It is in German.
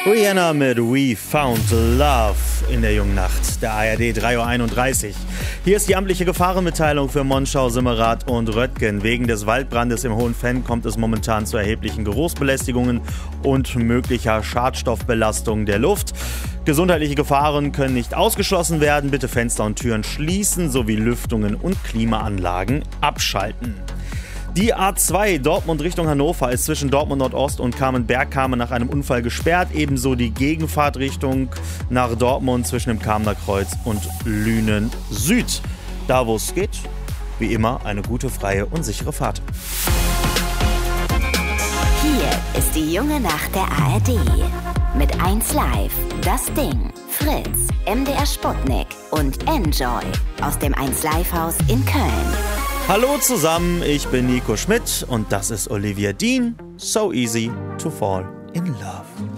Rihanna mit We Found Love in der jungen Nacht, der ARD 3.31 Uhr. Hier ist die amtliche Gefahrenmitteilung für Monschau, Simmerath und Röttgen. Wegen des Waldbrandes im Hohenfenn kommt es momentan zu erheblichen Geruchsbelästigungen und möglicher Schadstoffbelastung der Luft. Gesundheitliche Gefahren können nicht ausgeschlossen werden. Bitte Fenster und Türen schließen sowie Lüftungen und Klimaanlagen abschalten. Die A2 Dortmund Richtung Hannover ist zwischen Dortmund Nordost und Kamenberg-Kamen nach einem Unfall gesperrt. Ebenso die Gegenfahrtrichtung nach Dortmund zwischen dem Kamener Kreuz und Lünen Süd. Da wo es geht, wie immer eine gute, freie und sichere Fahrt. Hier ist die junge Nacht der ARD. Mit 1 Live, Das Ding, Fritz, MDR Sputnik und Enjoy aus dem 1 Live Haus in Köln. Hallo zusammen, ich bin Nico Schmidt und das ist Olivia Dean. So easy to fall in love.